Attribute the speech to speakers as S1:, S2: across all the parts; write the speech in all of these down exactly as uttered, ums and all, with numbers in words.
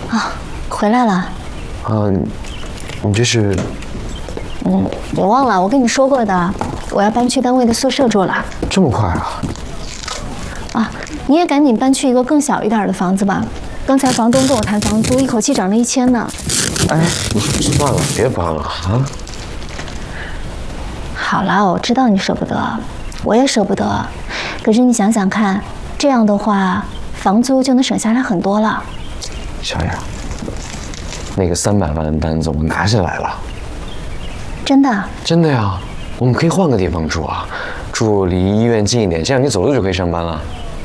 S1: 啊，回来了。
S2: 啊，你这是？
S1: 嗯，我忘了，我跟你说过的，我要搬去单位的宿舍住了。
S2: 这么快啊？
S1: 啊，你也赶紧搬去一个更小一点的房子吧。刚才房东跟我谈房租，一口气涨了一千呢。
S2: 哎，你算了，别搬了啊。
S1: 好了，我知道你舍不得，我也舍不得。可是你想想看，这样的话，房租就能省下来很多了。
S2: 小雅，那个三百万的单子我拿下来了。
S1: 真的？
S2: 真的呀，我们可以换个地方住啊，住离医院近一点，这样你走路就可以上班了。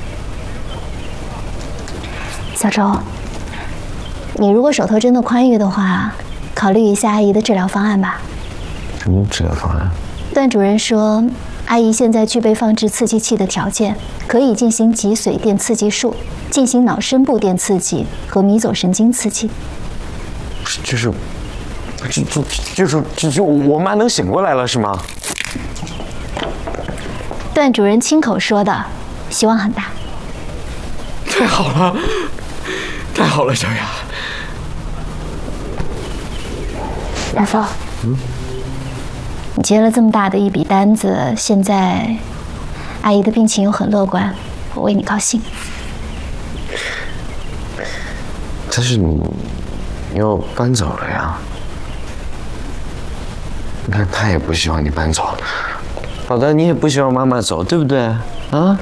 S1: 小周，你如果手头真的宽裕的话，考虑一下阿姨的治疗方案吧。
S2: 什么治疗方案？
S1: 段主任说，阿姨现在具备放置刺激器的条件，可以进行脊髓电刺激术，进行脑深部电刺激和迷走神经刺激。
S2: 就是，就就就是就就我妈能醒过来了是吗？
S1: 段主任亲口说的，希望很大。
S2: 太好了，太好了，小雅。
S1: 大嫂，
S2: 嗯。
S1: 你接了这么大的一笔单子，现在阿姨的病情又很乐观，我为你高兴。
S2: 但是你，你要搬走了呀？你看他也不希望你搬走，好的，你也不希望妈妈走，对不对？啊？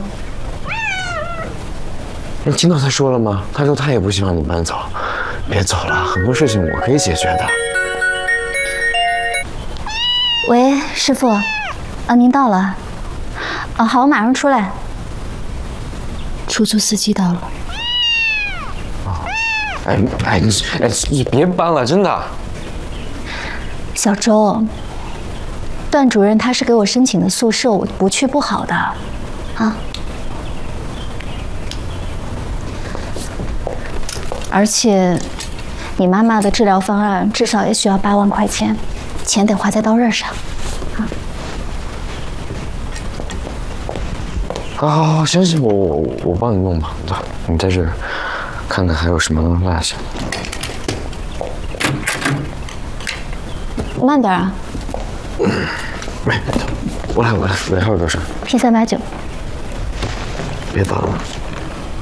S2: 你听到他说了吗？他说他也不希望你搬走，别走了，很多事情我可以解决的。
S1: 喂，师傅，啊，您到了。啊，好，我马上出来。出租司机到了。
S2: 啊，哎哎，你哎你别搬了，真的。
S1: 小周，段主任他是给我申请的宿舍，我不去不好的，啊。而且，你妈妈的治疗方案至少也需要八万块钱。钱得花在刀刃上，啊！
S2: 好好好，行行，我我我帮你弄吧。走，你在这儿看看还有什么落下。
S1: 慢点啊！
S2: 没，我来我来，尾号多少
S1: ？P 三八九。
S2: 别搬了。